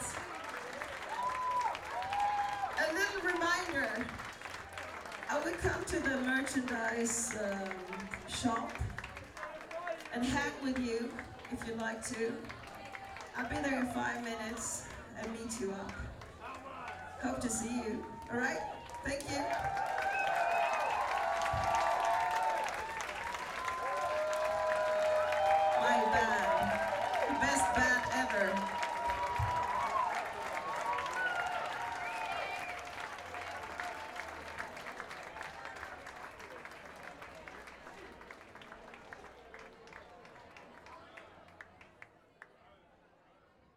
A little reminder, I will come to the merchandise shop and hang with you if you'd like to. I'll be there in 5 minutes and meet you up. Hope to see you. All right? Thank you.